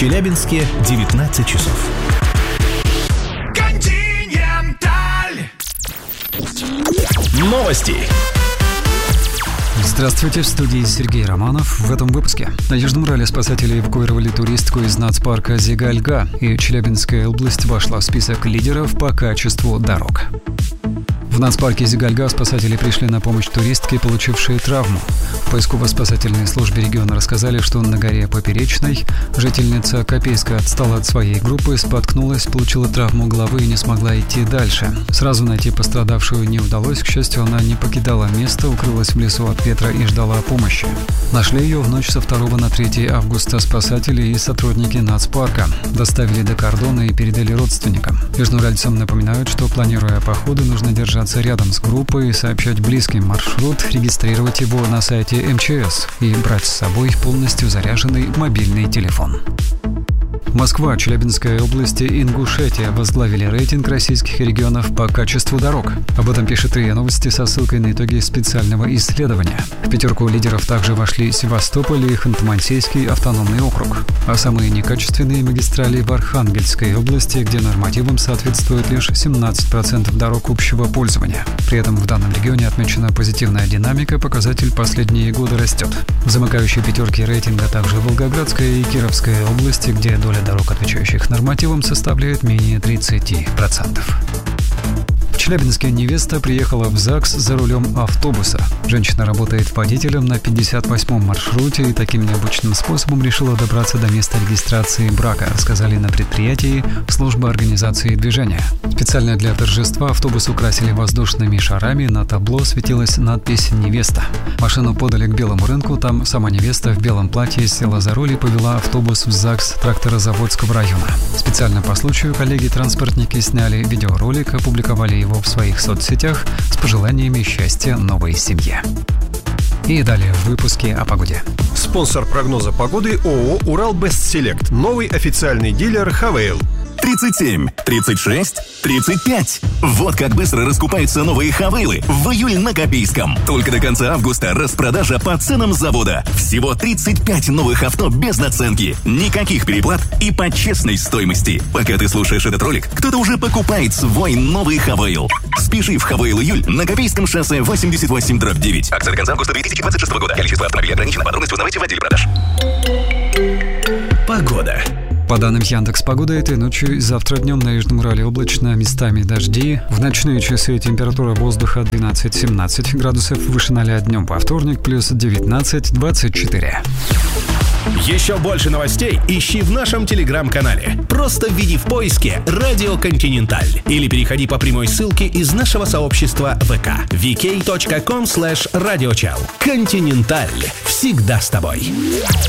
Челябинске 19 часов. Новости. Здравствуйте, в студии Сергей Романов. В этом выпуске. На Южном Урале спасатели эвакуировали туристку из нацпарка Зигальга, и Челябинская область вошла в список лидеров по качеству дорог. В нацпарке Зигальга спасатели пришли на помощь туристке, получившей травму. В поисково-спасательной службе региона рассказали, что на горе Поперечной жительница Копейска отстала от своей группы, споткнулась, получила травму головы и не смогла идти дальше. Сразу найти пострадавшую не удалось. К счастью, она не покидала место, укрылась в лесу от ветра и ждала помощи. Нашли ее в ночь со 2 на 3 августа спасатели и сотрудники нацпарка. Доставили до кордона и передали родственникам. Южноуральцам напоминают, что, планируя походы, нужно держаться рядом с группой, сообщать близкий маршрут, регистрировать его на сайте МЧС и брать с собой полностью заряженный мобильный телефон. Москва, Челябинская область и Ингушетия возглавили рейтинг российских регионов по качеству дорог. Об этом пишет РИА Новости со ссылкой на итоги специального исследования. В пятерку лидеров также вошли Севастополь и Ханты-Мансийский автономный округ. А самые некачественные магистрали в Архангельской области, где нормативам соответствует лишь 17% дорог общего пользования. При этом в данном регионе отмечена позитивная динамика, показатель последние годы растет. В замыкающей пятерке рейтинга также Волгоградская и Кировская области, где доля дорог, отвечающих нормативам, составляет менее 30%. В Челябинске невеста приехала в ЗАГС за рулем автобуса. Женщина работает водителем на 58-м маршруте и таким необычным способом решила добраться до места регистрации брака, рассказали на предприятии службы организации движения. Специально для торжества автобус украсили воздушными шарами, на табло светилась надпись «Невеста». Машину подали к Белому рынку, там сама невеста в белом платье села за руль и повела автобус в ЗАГС Тракторозаводского района. Специально по случаю коллеги-транспортники сняли видеоролик, опубликовали его в своих соцсетях с пожеланиями счастья новой семье. И далее в выпуске о погоде. Спонсор прогноза погоды ООО «Урал-Бестселект». Новый официальный дилер «Хавейл». 37, 36, 35. Вот как быстро раскупаются новые «Хавейлы» в июль на Копейском. Только до конца августа распродажа по ценам завода. Всего 35 новых авто без наценки. Никаких переплат и по честной стоимости. Пока ты слушаешь этот ролик, кто-то уже покупает свой новый «Хавейл». Спеши в «Хавейл Июль» на Копейском шоссе 88/9. Акция до конца августа 2026 года. Количество автомобилей ограничено. Подробности узнавайте в отделе продаж. Погода. По данным Яндекс.Погоды, этой ночью и завтра днем на Южном Урале облачно, местами дожди. В ночные часы температура воздуха 12-17 градусов, выше 0 днем по вторник, плюс 19-24. Еще больше новостей ищи в нашем телеграм-канале. Просто введи в поиске «Радио Континенталь» или переходи по прямой ссылке из нашего сообщества ВК vk.com/radiochal. Континенталь. Всегда с тобой.